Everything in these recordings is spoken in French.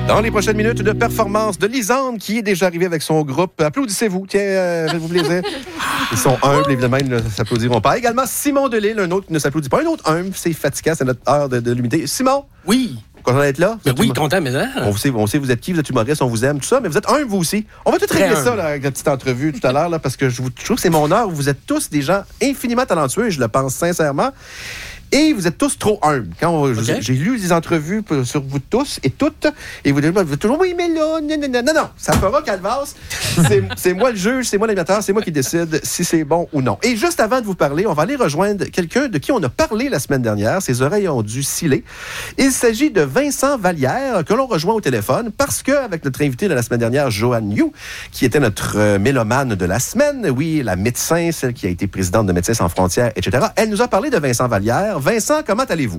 Dans les prochaines minutes de performance de Lisande, qui est déjà arrivée avec son groupe. Applaudissez-vous, tiens, faites-vous plaisir. Ils sont humbles, évidemment, ils ne s'applaudiront pas. Également, Simon Delille, un autre qui ne s'applaudit pas. Un autre humble, c'est fatigant, c'est notre heure de l'humilité. Simon? Oui. Content d'être là? Oui, content, mais hein? On sait, vous êtes qui, vous êtes humoriste, on vous aime, tout ça, mais vous êtes humble, vous aussi. On va tout régler ça là, avec la petite entrevue tout à l'heure, là, parce que je trouve que c'est mon heure. Vous êtes tous des gens infiniment talentueux, je le pense sincèrement. Et vous êtes tous trop humbles. J'ai lu des entrevues sur vous tous et toutes, et vous dites toujours, oui, mais là, non, ça fera Calvas. C'est moi le juge, c'est moi l'animateur, c'est moi qui décide si c'est bon ou non. Et juste avant de vous parler, on va aller rejoindre quelqu'un de qui on a parlé la semaine dernière. Ses oreilles ont dû sciller. Il s'agit de Vincent Vallière, que l'on rejoint au téléphone, parce qu'avec notre invité de la semaine dernière, Joanne Liu, qui était notre mélomane de la semaine, oui, la médecin, celle qui a été présidente de Médecins sans frontières, etc., elle nous a parlé de Vincent Vallière. Vincent, comment allez-vous?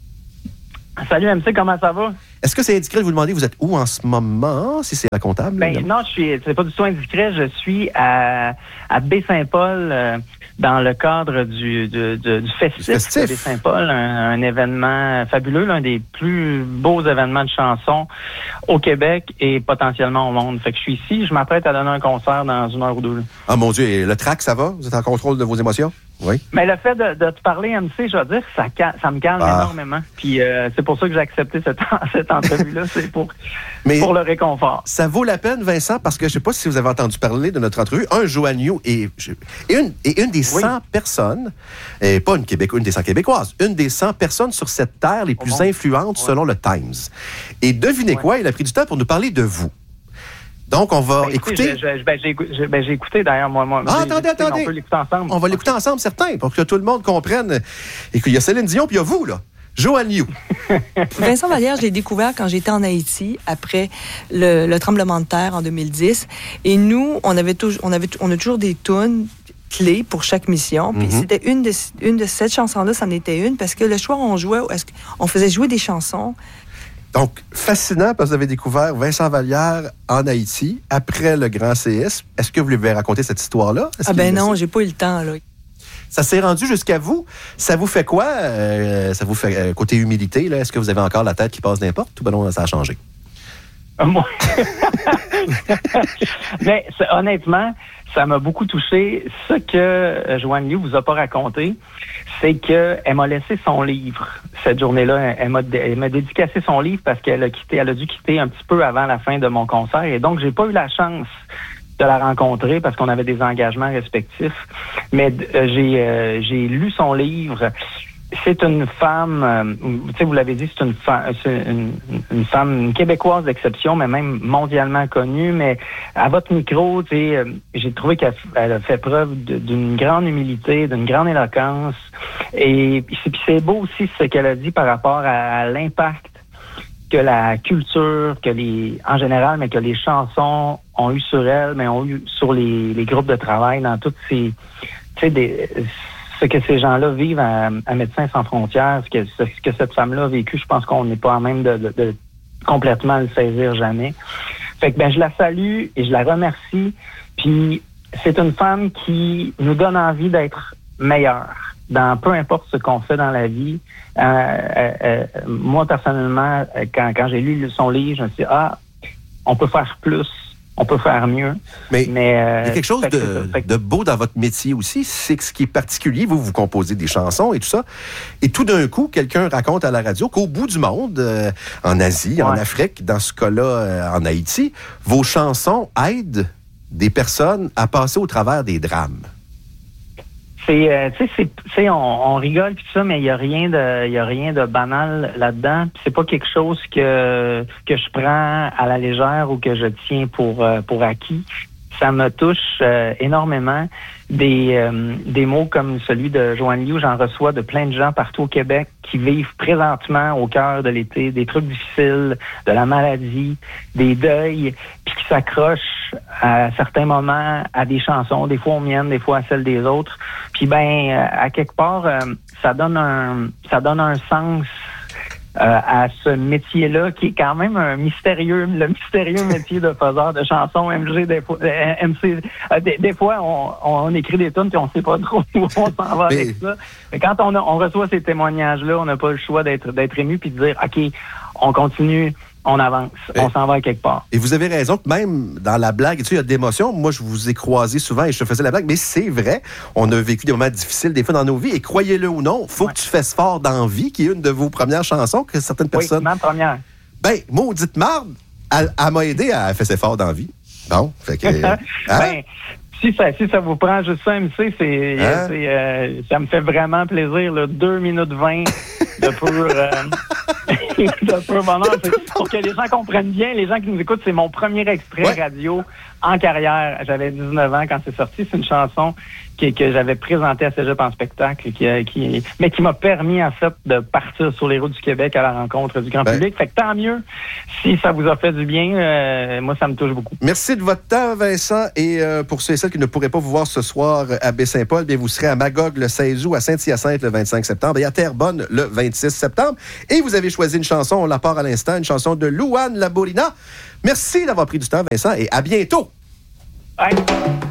Salut MC, comment ça va? Est-ce que c'est indiscret de vous demander vous êtes où en ce moment, si c'est racontable? Non, c'est pas du tout indiscret. Je suis à Baie-Saint-Paul dans le cadre du Festif de Baie-Saint-Paul, un événement fabuleux, l'un des plus beaux événements de chansons au Québec et potentiellement au monde. Fait que je suis ici, je m'apprête à donner un concert dans 1 heure ou 2. Ah mon Dieu, et le trac, ça va? Vous êtes en contrôle de vos émotions? Oui. Mais le fait de te parler, MC, je veux dire, ça me calme énormément. Puis c'est pour ça que j'ai accepté cette entrevue-là, c'est pour le réconfort. Ça vaut la peine, Vincent, parce que je ne sais pas si vous avez entendu parler de notre entrevue. Joanne Liu est une des 100 personnes, et pas une des 100 Québécoises, une des 100 personnes sur cette terre les plus influentes selon le Times. Et devinez quoi, il a pris du temps pour nous parler de vous. Donc, on va écouter... J'ai écouté, d'ailleurs, moi. Attendez. On peut l'écouter ensemble. On va l'écouter ensemble, certain, pour que tout le monde comprenne. Et qu'il y a Céline Dion, puis il y a vous, là. Joanne Liu. Vincent Vallière, je l'ai découvert quand j'étais en Haïti, après le tremblement de terre en 2010. Et nous, on a toujours des tunes clés pour chaque mission. Puis c'était une de cette chanson-là, c'en était une, parce que le soir, on faisait jouer des chansons. Donc, fascinant, parce que vous avez découvert Vincent Vallière en Haïti, après le grand séisme. Est-ce que vous lui avez raconté cette histoire-là? Non, j'ai pas eu le temps, là. Ça s'est rendu jusqu'à vous. Ça vous fait quoi? Ça vous fait côté humilité, là? Est-ce que vous avez encore la tête qui passe n'importe ou ben non, ça a changé? Moi? Mais honnêtement, ça m'a beaucoup touché. Ce que Joanne Liu vous a pas raconté, c'est qu'elle m'a laissé son livre cette journée-là. Elle m'a dédicacé son livre parce qu'elle a dû quitter un petit peu avant la fin de mon concert. Et donc, j'ai pas eu la chance de la rencontrer parce qu'on avait des engagements respectifs. Mais j'ai lu son livre. C'est une femme, vous l'avez dit, c'est une femme, une Québécoise d'exception, mais même mondialement connue. Mais à votre micro, j'ai trouvé qu'elle a fait preuve d'une grande humilité, d'une grande éloquence. Et c'est beau aussi ce qu'elle a dit par rapport à l'impact que la culture, en général, mais que les chansons ont eu sur elle, mais ont eu sur les groupes de travail dans toutes ces, ce que ces gens-là vivent à Médecins sans frontières, ce que cette femme-là a vécu, je pense qu'on n'est pas à même de complètement le saisir jamais. Fait que je la salue et je la remercie. Puis c'est une femme qui nous donne envie d'être meilleure dans peu importe ce qu'on fait dans la vie. Moi, personnellement, quand j'ai lu son livre, je me suis dit, on peut faire plus. On peut faire mieux. Mais il y a quelque chose de beau dans votre métier aussi, c'est que ce qui est particulier, vous composez des chansons et tout ça, et tout d'un coup, quelqu'un raconte à la radio qu'au bout du monde, en Asie, en Afrique, dans ce cas-là, en Haïti, vos chansons aident des personnes à passer au travers des drames. On rigole pis tout ça, mais il y a rien de banal là-dedans. Pis c'est pas quelque chose que je prends à la légère ou que je tiens pour acquis. Ça me touche énormément. Des mots comme celui de Joanne Liu, j'en reçois de plein de gens partout au Québec qui vivent présentement au cœur de l'été des trucs difficiles, de la maladie, des deuils, puis qui s'accrochent à certains moments à des chansons, des fois aux miennes, des fois à celles des autres. Puis à quelque part, ça donne un sens à ce métier-là, qui est quand même le mystérieux métier de faiseur de chansons MC. Des fois, on écrit des tunes puis on sait pas trop où on s'en va avec ça. Mais quand on reçoit ces témoignages-là, on n'a pas le choix d'être ému puis de dire, OK, on continue on avance. On s'en va à quelque part. Et vous avez raison que même dans la blague, il y a d'émotions. Moi, je vous ai croisé souvent et je te faisais la blague, mais c'est vrai. On a vécu des moments difficiles des fois dans nos vies. Et croyez-le ou non, faut que tu fasses fort dans vie, qui est une de vos premières chansons que certaines personnes... Oui, ma première. Ben, maudite marde, elle m'a aidé à faire fort dans vie. Bon, fait que... Ben, si ça vous prend juste ça, MC, ça me fait vraiment plaisir, là, 2 minutes 20 de pur bonheur. Pour que les gens comprennent bien, les gens qui nous écoutent, c'est mon premier extrait radio en carrière. J'avais 19 ans quand c'est sorti. C'est une chanson que j'avais présentée à Cégep en spectacle, mais qui m'a permis, en fait, de partir sur les routes du Québec à la rencontre du grand public. Fait que tant mieux si ça vous a fait du bien. Moi, ça me touche beaucoup. Merci de votre temps, Vincent. Et pour ceux et celles qui ne pourraient pas vous voir ce soir à Baie-Saint-Paul, bien, vous serez à Magog le 16 août, à Saint-Hyacinthe le 25 septembre et à Terrebonne le 26 septembre. Et vous avez choisi une chanson, on la part à l'instant, une chanson de Louane Labourina. Merci d'avoir pris du temps, Vincent, et à bientôt. Bye.